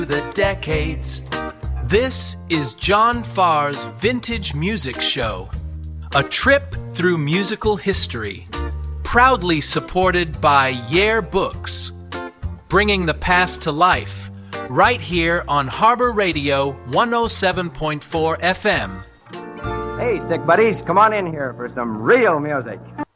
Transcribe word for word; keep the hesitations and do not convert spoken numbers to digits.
The decades. This is John Farr's Vintage Music Show, a trip through musical history, proudly supported by Yale Books, bringing the past to life, right here on Harbor Radio one oh seven point four F M. Hey, stick buddies, come on in here for some real music.